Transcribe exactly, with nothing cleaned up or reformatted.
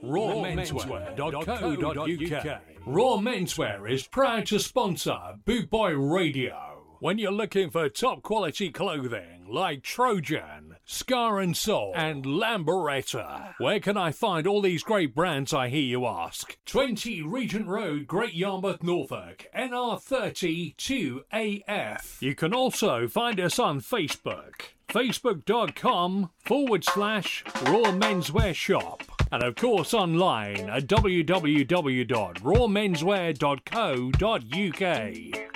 raw menswear dot co dot U K. Raw Menswear is proud to sponsor Boot Boy Radio. When you're looking for top quality clothing like Trojan, Scar and Soul, and Lamberetta, where can I find all these great brands, I hear you ask? twenty Regent Road, Great Yarmouth, Norfolk, N R thirty two A F. You can also find us on Facebook, facebook.com forward slash Raw Menswear Shop. And of course online at w w w dot raw menswear dot co dot U K.